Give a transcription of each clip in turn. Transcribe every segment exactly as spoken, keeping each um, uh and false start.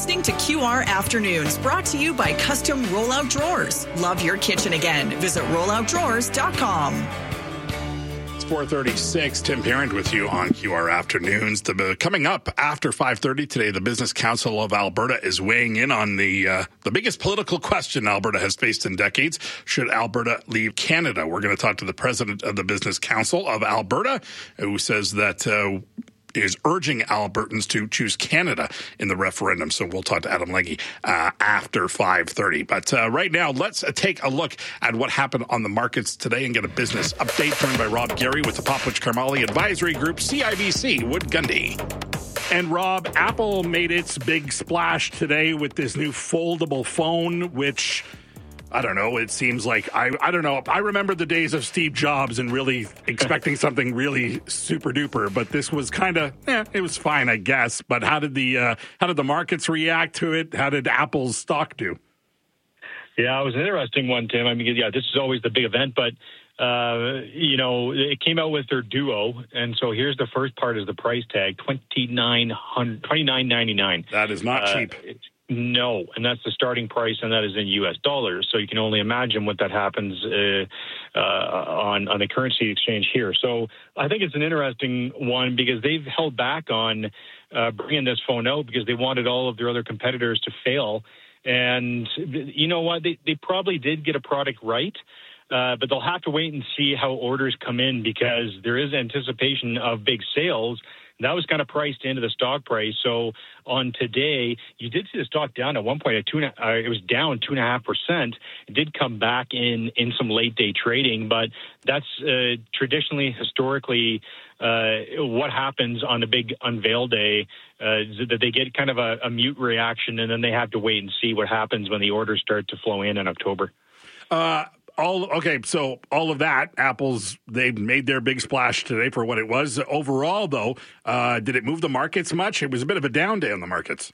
listening to Q R Afternoons, brought to you by Custom Rollout Drawers. Love your kitchen again. Visit rollout drawers dot com. It's four thirty-six. Tim Parent with you on Q R Afternoons. The, coming up after five thirty today, the Business Council of Alberta is weighing in on the uh, the biggest political question Alberta has faced in decades. Should Alberta leave Canada? We're going to talk to the president of the Business Council of Alberta, who says that uh, is urging Albertans to choose Canada in the referendum. So we'll talk to Adam Legge uh, after five thirty. But uh, right now, let's uh, take a look at what happened on the markets today and get a business update joined by Rob Gary with the Popwich Karmali Advisory Group, C I B C, Wood Gundy. And Rob, Apple made its big splash today with this new foldable phone, which, I don't know, it seems like, I, I don't know, I remember the days of Steve Jobs and really expecting something really super duper, but this was kind of, yeah, it was fine, I guess. But how did the uh, how did the markets react to it? How did Apple's stock do? Yeah, it was an interesting one, Tim. I mean, yeah, this is always the big event, but, uh, you know, it came out with their Duo, and so here's the first part is the price tag, twenty-nine ninety-nine. That is not uh, cheap. It's, No, and that's the starting price, and that is in U S dollars. So you can only imagine what that happens uh, uh, on on the currency exchange here. So I think it's an interesting one because they've held back on uh, bringing this phone out because they wanted all of their other competitors to fail. And you know what? They they probably did get a product right. Uh, but they'll have to wait and see how orders come in because there is anticipation of big sales. That was kind of priced into the stock price. So on today, you did see the stock down at one point. At two, uh, it was down two and a half percent. It did come back in in some late day trading, but that's uh, traditionally, historically, uh, what happens on the big unveil day. Uh, that they get kind of a, a mute reaction, and then they have to wait and see what happens when the orders start to flow in in October. Uh, All okay, so all of that, Apple's, they made their big splash today for what it was. Overall, though, uh, did it move the markets much? It was a bit of a down day on the markets.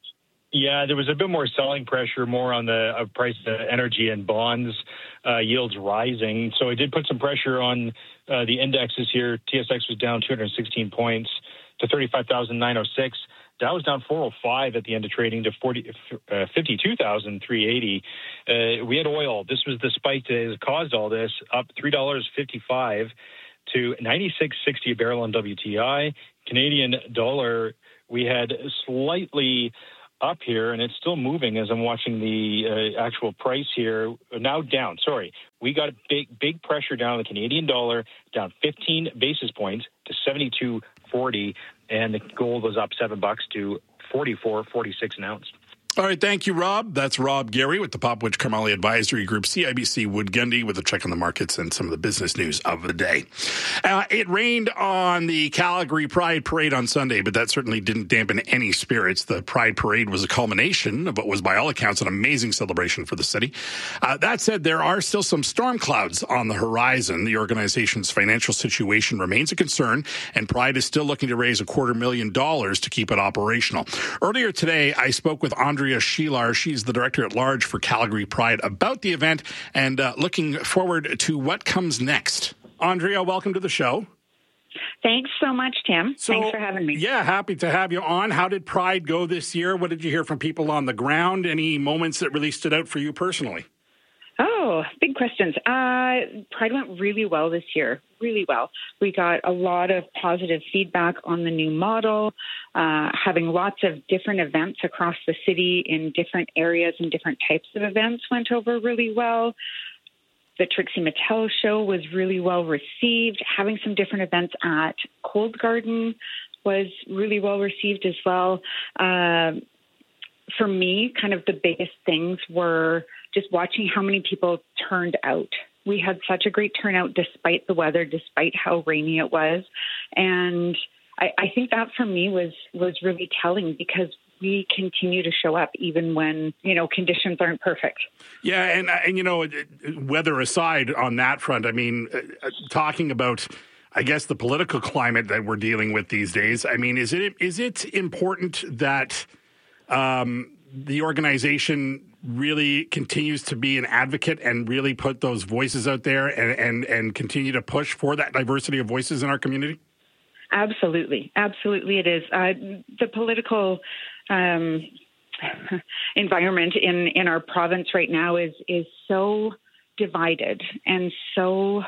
Yeah, there was a bit more selling pressure, more on the uh, price of energy and bonds, uh, yields rising. So it did put some pressure on uh, the indexes here. T S X was down two hundred sixteen points to thirty-five thousand nine hundred six. Dow was down four oh five at the end of trading to fifty-two thousand three hundred eighty. Uh, we had oil. This was the spike that caused all this, up three dollars and fifty-five cents to ninety-six sixty a barrel on W T I. Canadian dollar, we had slightly up here, and it's still moving as I'm watching the uh, actual price here. Now down, sorry. We got big, big pressure down on the Canadian dollar, down fifteen basis points to seventy-two forty, and the gold was up seven bucks to forty-four forty-six an ounce. All right, thank you, Rob. That's Rob Gary with the Popwich Karmali Advisory Group, C I B C Wood Gundy, with a check on the markets and some of the business news of the day. Uh, it rained on the Calgary Pride Parade on Sunday, but that certainly didn't dampen any spirits. The Pride Parade was a culmination of what was, by all accounts, an amazing celebration for the city. Uh, that said, there are still some storm clouds on the horizon. The organization's financial situation remains a concern, and Pride is still looking to raise a quarter million dollars to keep it operational. Earlier today, I spoke with Andrea Shelar. She's the director at large for Calgary Pride about the event and uh, looking forward to what comes next. Andrea, welcome to the show. Thanks so much, Tim. So, Thanks for having me. Yeah, happy to have you on. How did Pride go this year? What did you hear from people on the ground? Any moments that really stood out for you personally? Oh, big questions. Uh, Pride went really well this year, really well. We got a lot of positive feedback on the new model, uh, having lots of different events across the city in different areas and different types of events went over really well. The Trixie Mattel show was really well received. Having some different events at Cold Garden was really well received as well. Uh, for me, kind of the biggest things were just watching how many people turned out. We had such a great turnout despite the weather, despite how rainy it was. And I, I think that for me was, was really telling because we continue to show up even when, you know, conditions aren't perfect. Yeah, and, and you know, weather aside on that front, I mean, uh, talking about, I guess, the political climate that we're dealing with these days, I mean, is it is it important that um, the organization really continues to be an advocate and really put those voices out there and, and, and continue to push for that diversity of voices in our community? Absolutely. Absolutely it is. Uh, the political um, environment in, in our province right now is is so divided and so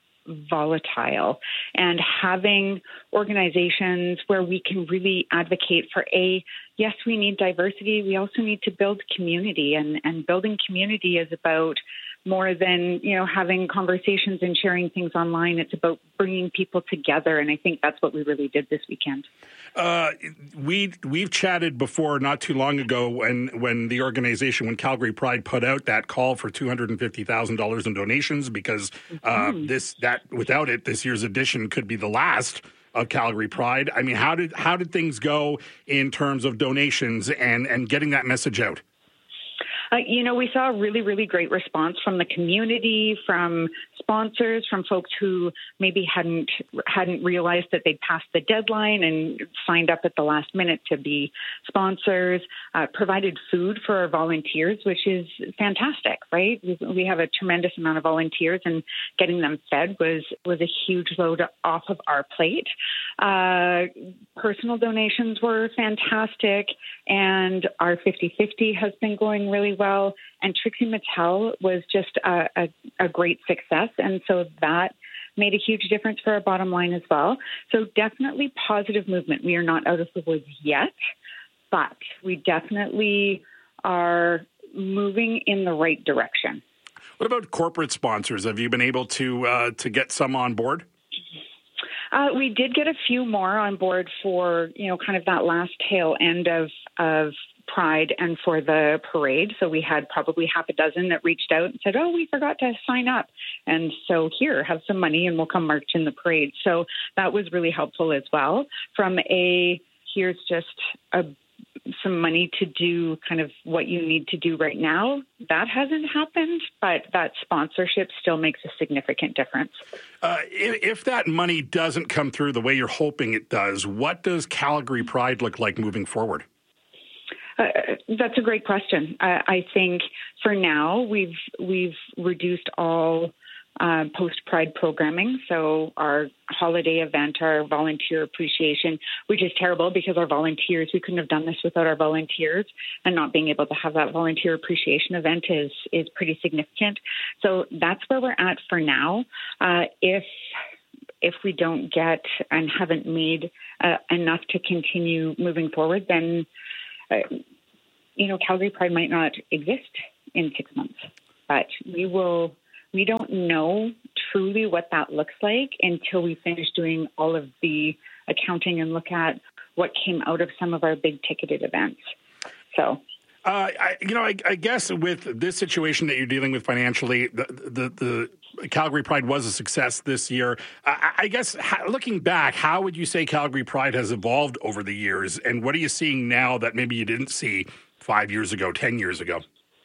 volatile, and having organizations where we can really advocate for a, yes, we need diversity. We also need to build community, and, and building community is about more than, you know, having conversations and sharing things online. It's about bringing people together, and I think that's what we really did this weekend. Uh, we we've chatted before, not too long ago, when when the organization, when Calgary Pride put out that call for two hundred and fifty thousand dollars in donations, because uh, mm-hmm. this that without it, this year's edition could be the last of Calgary Pride. I mean, how did how did things go in terms of donations and and getting that message out? Uh, you know, we saw a really, really great response from the community, from sponsors, from folks who maybe hadn't hadn't realized that they'd passed the deadline and signed up at the last minute to be sponsors, uh, provided food for our volunteers, which is fantastic, right? We, we have a tremendous amount of volunteers, and getting them fed was, was a huge load off of our plate. Uh, personal donations were fantastic, and our fifty-fifty has been going really well. well. And Trixie Mattel was just a, a, a great success. And so that made a huge difference for our bottom line as well. So definitely positive movement. We are not out of the woods yet, but we definitely are moving in the right direction. What about corporate sponsors? Have you been able to uh, to get some on board? Uh, we did get a few more on board for, you know, kind of that last tail end of, of Pride and for the parade. So we had probably half a dozen that reached out and said, oh, we forgot to sign up. And so here, have some money and we'll come march in the parade. So that was really helpful as well. From a, here's just a some money to do kind of what you need to do right now. That hasn't happened, but that sponsorship still makes a significant difference. Uh, if, if that money doesn't come through the way you're hoping it does, what does Calgary Pride look like moving forward? Uh, that's a great question. Uh, I think for now we've we've reduced all Uh, post-Pride programming. So our holiday event, our volunteer appreciation, which is terrible because our volunteers, we couldn't have done this without our volunteers, and not being able to have that volunteer appreciation event is is pretty significant. So that's where we're at for now. Uh, if if we don't get and haven't made uh, enough to continue moving forward, then uh, you know, Calgary Pride might not exist in six months. But we will. We don't know truly what that looks like until we finish doing all of the accounting and look at what came out of some of our big ticketed events. So, uh, I, you know, I, I guess with this situation that you're dealing with financially, the the, the Calgary Pride was a success this year. I, I guess looking back, how would you say Calgary Pride has evolved over the years, and what are you seeing now that maybe you didn't see five years ago, ten years ago?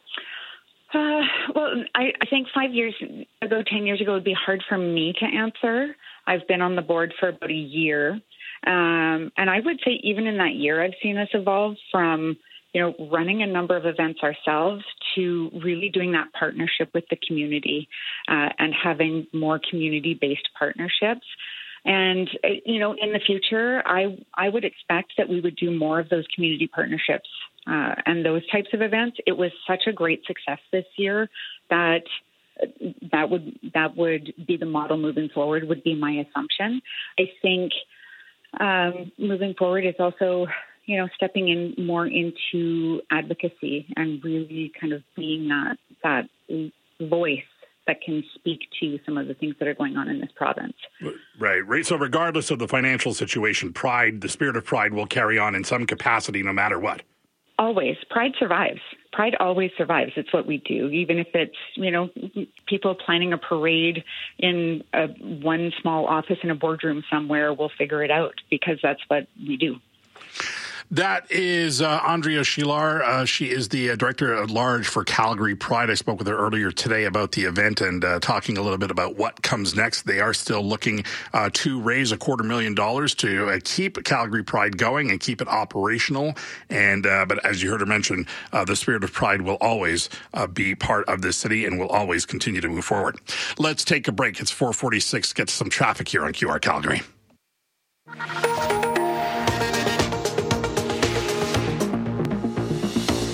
Uh, well, I, I think five years ago, ten years ago would be hard for me to answer. I've been on the board for about a year. Um, and I would say even in that year, I've seen us evolve from, you know, running a number of events ourselves to really doing that partnership with the community uh, and having more community-based partnerships. And, you know, in the future, I I would expect that we would do more of those community partnerships uh, and those types of events. It was such a great success this year that that would that would be the model moving forward, would be my assumption. I think um, moving forward is also, you know, stepping in more into advocacy and really kind of being that that voice that can speak to some of the things that are going on in this province. Right, right. So regardless of the financial situation, Pride, the spirit of Pride will carry on in some capacity no matter what. Always. Pride survives. Pride always survives. It's what we do. Even if it's, you know, people planning a parade in a, one small office in a boardroom somewhere, we'll figure it out because that's what we do. That is uh, Andrea Shillar. Uh, she is the uh, director at large for Calgary Pride. I spoke with her earlier today about the event and uh, talking a little bit about what comes next. They are still looking uh, to raise a quarter million dollars to uh, keep Calgary Pride going and keep it operational. And uh, but as you heard her mention, uh, the spirit of Pride will always uh, be part of this city and will always continue to move forward. Let's take a break. It's four forty-six. Get some traffic here on Q R Calgary.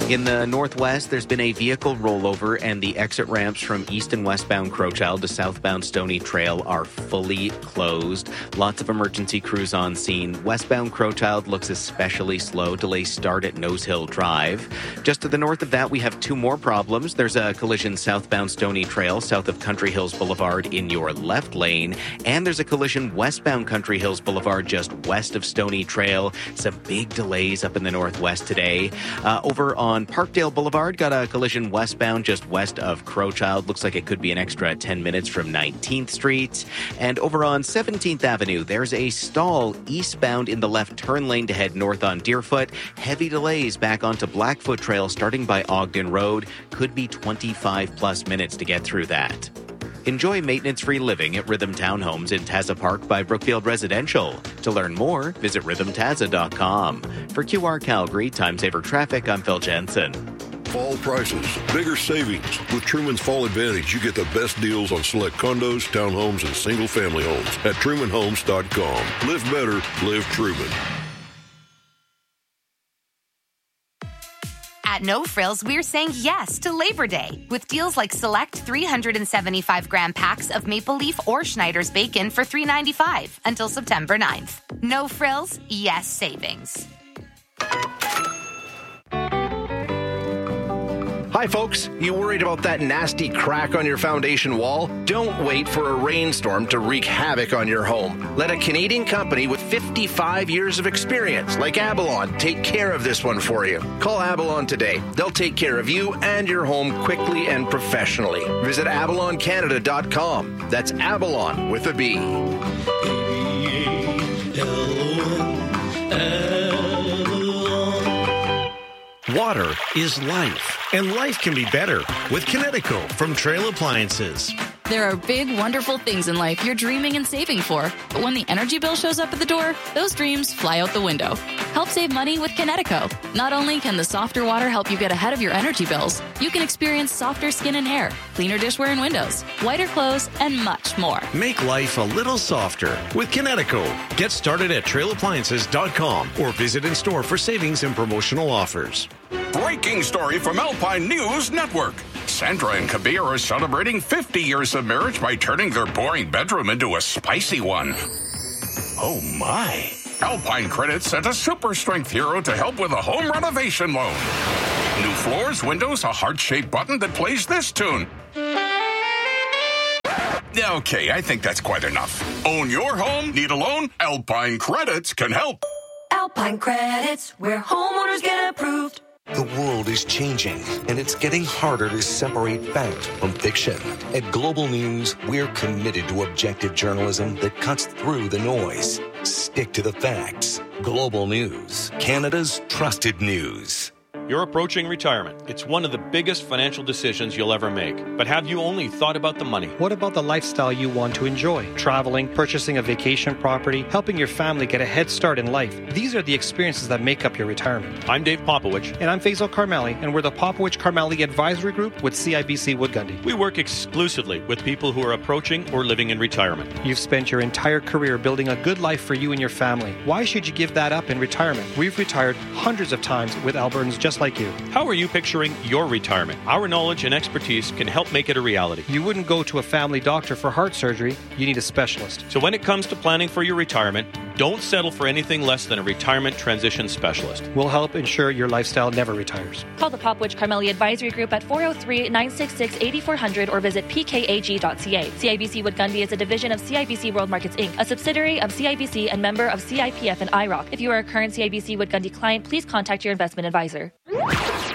In the northwest, there's been a vehicle rollover and the exit ramps from east and westbound Crowchild to southbound Stony Trail are fully closed. Lots of emergency crews on scene. Westbound Crowchild looks especially slow. Delays start at Nose Hill Drive. Just to the north of that, we have two more problems. There's a collision southbound Stony Trail, south of Country Hills Boulevard in your left lane. And there's a collision westbound Country Hills Boulevard just west of Stony Trail. Some big delays up in the northwest today. Uh, over on Parkdale Boulevard, got a collision westbound just west of Crowchild. Looks like it could be an extra ten minutes from nineteenth Street. And over on seventeenth Avenue, there's a stall eastbound in the left turn lane to head north on Deerfoot. Heavy delays back onto Blackfoot Trail starting by Ogden Road. Could be twenty-five plus minutes to get through that. Enjoy maintenance-free living at Rhythm Townhomes in Taza Park by Brookfield Residential. To learn more, visit rhythm taza dot com. For Q R Calgary Time Saver Traffic, I'm Phil Jensen. Fall prices, bigger savings. With Truman's Fall Advantage, you get the best deals on select condos, townhomes, and single-family homes at truman homes dot com. Live better, live Truman. At No Frills, we're saying yes to Labor Day with deals like select three hundred seventy-five gram packs of Maple Leaf or Schneider's bacon for three dollars and ninety-five cents until September ninth. No Frills, yes savings. Hi, folks. You worried about that nasty crack on your foundation wall? Don't wait for a rainstorm to wreak havoc on your home. Let a Canadian company with fifty-five years of experience, like Abalon, take care of this one for you. Call Abalon today. They'll take care of you and your home quickly and professionally. Visit abalon canada dot com. That's Abalon with a B. Water is life, and life can be better with Kinetico from Trail Appliances. There are big, wonderful things in life you're dreaming and saving for. But when the energy bill shows up at the door, those dreams fly out the window. Help save money with Kinetico. Not only can the softer water help you get ahead of your energy bills, you can experience softer skin and hair, cleaner dishware and windows, whiter clothes, and much more. Make life a little softer with Kinetico. Get started at trail appliances dot com or visit in store for savings and promotional offers. Breaking story from Alpine News Network. Sandra and Kabir are celebrating fifty years of marriage by turning their boring bedroom into a spicy one. Oh my. Alpine Credit sent a super strength hero to help with a home renovation loan. New floors, windows, a heart-shaped button that plays this tune. Okay, I think that's quite enough. Own your home? Need a loan? Alpine Credits can help. Alpine Credits, where homeowners get approved. The world is changing, and it's getting harder to separate fact from fiction. At Global News, we're committed to objective journalism that cuts through the noise. Stick to the facts. Global News, Canada's trusted news. You're approaching retirement. It's one of the biggest financial decisions you'll ever make. But have you only thought about the money? What about the lifestyle you want to enjoy? Traveling, purchasing a vacation property, helping your family get a head start in life. These are the experiences that make up your retirement. I'm Dave Popowich. And I'm Faisal Karmali, and we're the Popowich Karmali Advisory Group with C I B C Wood Gundy. We work exclusively with people who are approaching or living in retirement. You've spent your entire career building a good life for you and your family. Why should you give that up in retirement? We've retired hundreds of times with Albertans just like you. How are you picturing your retirement? Our knowledge and expertise can help make it a reality. You wouldn't go to a family doctor for heart surgery. You need a specialist. So when it comes to planning for your retirement, don't settle for anything less than a retirement transition specialist. We'll help ensure your lifestyle never retires. Call the Popwich Karmali Advisory Group at four oh three, nine six six, eight four zero zero or visit p k a g dot c a. C I B C Wood Gundy is a division of C I B C World Markets Incorporated, a subsidiary of C I B C and member of C I P F and I R O C. If you are a current C I B C Wood Gundy client, please contact your investment advisor.